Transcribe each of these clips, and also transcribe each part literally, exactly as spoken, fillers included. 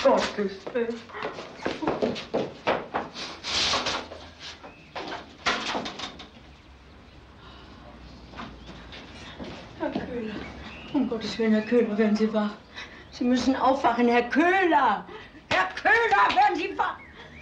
Gottes Willen. Herr Köhler, um Gottes Willen, Herr Köhler, werden Sie wach. Sie müssen aufwachen, Herr Köhler! Herr Köhler, werden Sie wach!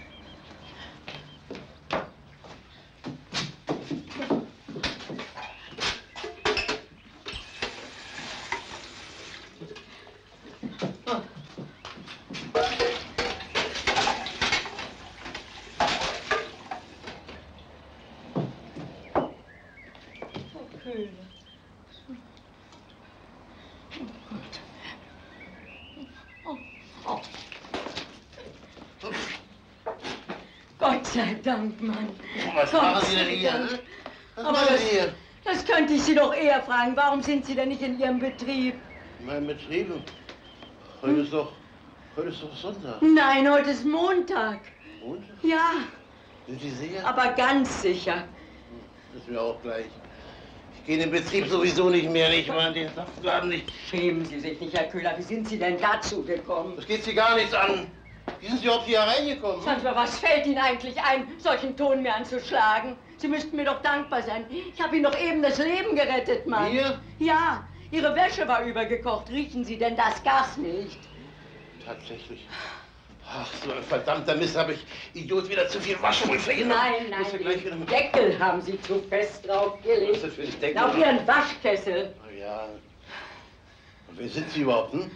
Gott sei Dank, Mann. Was Gott machen Sie denn hier? Dank. Was Aber machen das, Sie hier? das könnte ich Sie doch eher fragen. Warum sind Sie denn nicht in Ihrem Betrieb? Mein Betrieb? Heute hm? ist doch, heute ist doch Sonntag. Nein, heute ist Montag. Montag? Ja. Sind Sie sicher? Aber ganz sicher. Das ist mir auch gleich. Ich gehe in den Betrieb sowieso nicht mehr, nicht mal in den Saftladen nicht. Schämen Sie sich nicht, Herr Köhler. Wie sind Sie denn dazu gekommen? Das geht Sie gar nichts an. Wie sind Sie überhaupt hier reingekommen? Sagen Sie mal, was fällt Ihnen eigentlich ein, solchen Ton mir anzuschlagen? Sie müssten mir doch dankbar sein. Ich habe Ihnen doch eben das Leben gerettet, Mann. Mir? Ja, Ihre Wäsche war übergekocht. Riechen Sie denn das Gas nicht? Tatsächlich. Ach, so ein verdammter Mist, habe ich, Idiot, wieder zu viel Waschmittel verhindert. Nein, nein, den Deckel haben Sie zu fest draufgelegt. Was ist das für ein Deckel? Auf Ihren Waschkessel. Na ja. Und wer sind Sie überhaupt, hm?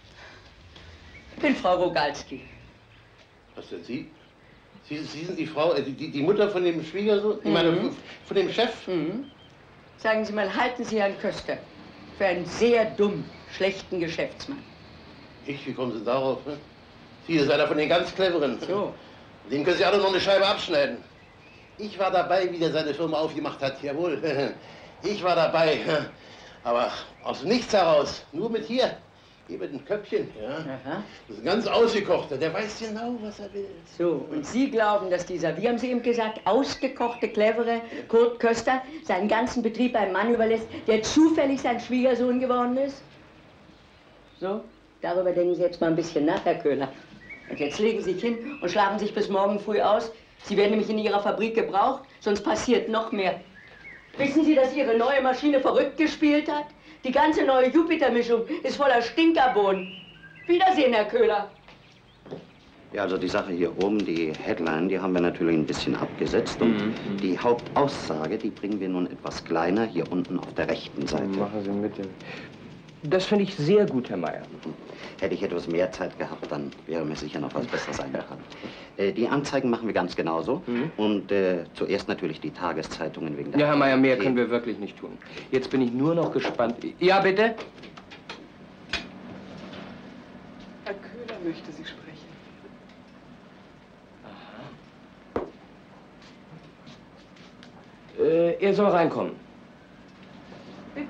Ich bin Frau Rogalski. Was denn Sie? Sie, Sie sind die Frau, die, die, die Mutter von dem Schwiegersohn? Ich meine, Mhm. von dem Chef? Mhm. Sagen Sie mal, halten Sie Herrn Köster für einen sehr dummen, schlechten Geschäftsmann? Ich? Wie kommen Sie darauf? Ne? Sie ist einer von den ganz Cleveren. So. Dem können Sie alle noch eine Scheibe abschneiden. Ich war dabei, wie der seine Firma aufgemacht hat, jawohl. Ich war dabei. Aber aus nichts heraus, nur mit hier. Hier mit dem Köpfchen, ja. Aha. Das ist ein ganz ausgekochter, der weiß genau, was er will. So, und Sie glauben, dass dieser, wie haben Sie eben gesagt, ausgekochte, clevere Kurt Köster seinen ganzen Betrieb einem Mann überlässt, der zufällig sein Schwiegersohn geworden ist? So, darüber denken Sie jetzt mal ein bisschen nach, Herr Köhler. Und jetzt legen Sie sich hin und schlafen sich bis morgen früh aus. Sie werden nämlich in Ihrer Fabrik gebraucht, sonst passiert noch mehr. Wissen Sie, dass Ihre neue Maschine verrückt gespielt hat? Die ganze neue Jupiter-Mischung ist voller Stinkerbohnen. Wiedersehen, Herr Köhler. Ja, also die Sache hier oben, die Headline, die haben wir natürlich ein bisschen abgesetzt. Und Mhm. die Hauptaussage, die bringen wir nun etwas kleiner, hier unten auf der rechten Seite. Machen Sie mit dem. Das finde ich sehr gut, Herr Meier. Hätte ich etwas mehr Zeit gehabt, dann wäre mir sicher noch was Besseres eingefallen. Äh, die Anzeigen machen wir ganz genauso. Mhm. Und äh, zuerst natürlich die Tageszeitungen wegen der... Ja, Herr Meier, mehr können wir wirklich nicht tun. Jetzt bin ich nur noch gespannt. Ja, bitte? Herr Köhler möchte Sie sprechen. Aha. Äh, er soll reinkommen. Bitte.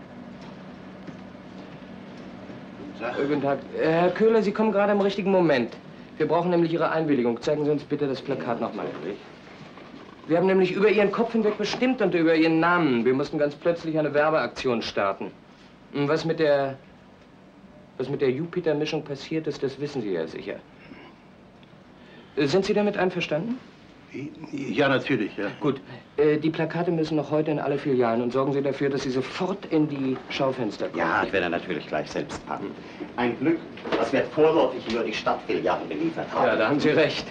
Äh, Guten Tag. Äh, Herr Köhler, Sie kommen gerade im richtigen Moment. Wir brauchen nämlich Ihre Einwilligung. Zeigen Sie uns bitte das Plakat nochmal. Wir haben nämlich über Ihren Kopf hinweg bestimmt und über Ihren Namen. Wir mussten ganz plötzlich eine Werbeaktion starten. Und was mit der... was mit der Jupiter-Mischung passiert ist, das wissen Sie ja sicher. Äh, Sind Sie damit einverstanden? Ja, natürlich, ja. Gut. Äh, die Plakate müssen noch heute in alle Filialen und sorgen Sie dafür, dass sie sofort in die Schaufenster kommen. Ja, ich werde natürlich gleich selbst fahren. Ein Glück, dass wir vorläufig nur die Stadtfilialen beliefert haben. Ja, da haben Sie recht.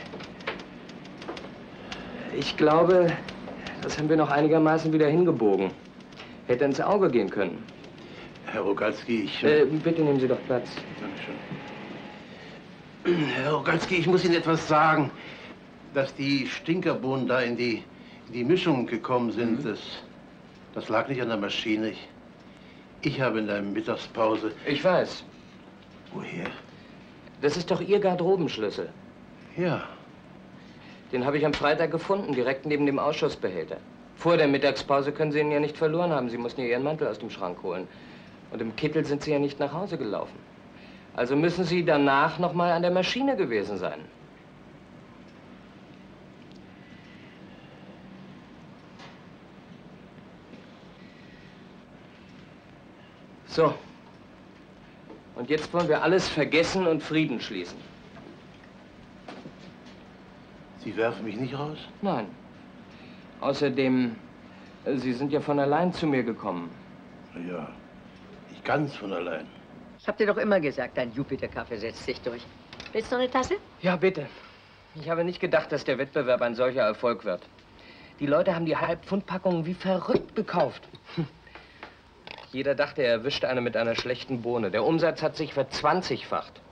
Ich glaube, das haben wir noch einigermaßen wieder hingebogen. Hätte ins Auge gehen können. Herr Rogalski, ich... Äh, bitte nehmen Sie doch Platz. Dankeschön. Herr Rogalski, ich muss Ihnen etwas sagen. Dass die Stinkerbohnen da in die, in die Mischung gekommen sind, mhm. das, das lag nicht an der Maschine. Ich, ich habe in der Mittagspause... Ich weiß. Woher? Das ist doch Ihr Garderobenschlüssel. Ja. Den habe ich am Freitag gefunden, direkt neben dem Ausschussbehälter. Vor der Mittagspause können Sie ihn ja nicht verloren haben. Sie mussten ja Ihren Mantel aus dem Schrank holen. Und im Kittel sind Sie ja nicht nach Hause gelaufen. Also müssen Sie danach noch mal an der Maschine gewesen sein. So. Und jetzt wollen wir alles vergessen und Frieden schließen. Sie werfen mich nicht raus? Nein. Außerdem, äh, Sie sind ja von allein zu mir gekommen. Na ja, nicht ganz von allein. Ich hab dir doch immer gesagt, dein Jupiter-Kaffee setzt sich durch. Willst du noch eine Tasse? Ja, bitte. Ich habe nicht gedacht, dass der Wettbewerb ein solcher Erfolg wird. Die Leute haben die Halbpfundpackungen wie verrückt gekauft. Jeder dachte, er erwischte eine mit einer schlechten Bohne. Der Umsatz hat sich verzwanzigfacht.